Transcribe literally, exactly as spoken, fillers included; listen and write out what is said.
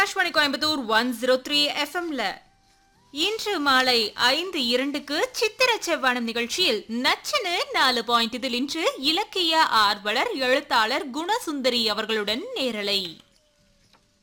Akashvani Coimbatore one zero three எஃப்எம்ல இன்று மாலை ஐந்து இரண்டுக்கு சித்திர செவ்வானம் நிகழ்ச்சியில் நச்சனு நாலு பாயிண்ட் இதில் இன்று இலக்கிய ஆர்வலர் எழுத்தாளர் குணசுந்தரி அவர்களுடன் நேரலை.